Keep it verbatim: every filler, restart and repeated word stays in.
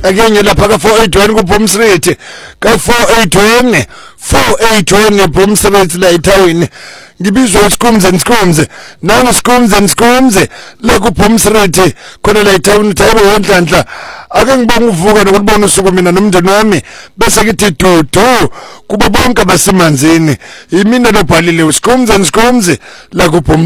akenye lapha ka four eight one ku Boom Street ka four eight one four eight one Boom Street la eTown ngibizwa uSkumze Skumze nanga Skumze Skumze la ku Boom Street khona la eTown Thabo wonhlanhla ake ngibonga uvuka nokubona usuku mina nomndeni wami bese kithi dudu kuba bonke abasemanzini imina lobhalile uSkumze Skumze la ku Boom